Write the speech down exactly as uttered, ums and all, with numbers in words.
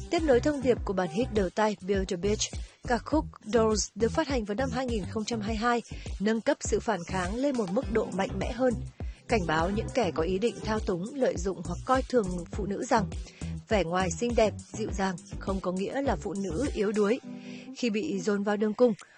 Tiếp nối thông điệp của bản hit đầu tay Build a Beach, ca khúc Doors được phát hành vào năm hai nghìn không trăm hai mươi hai, nâng cấp sự phản kháng lên một mức độ mạnh mẽ hơn, cảnh báo những kẻ có ý định thao túng, lợi dụng hoặc coi thường phụ nữ rằng vẻ ngoài xinh đẹp, dịu dàng không có nghĩa là phụ nữ yếu đuối. Khi bị dồn vào đường cùng,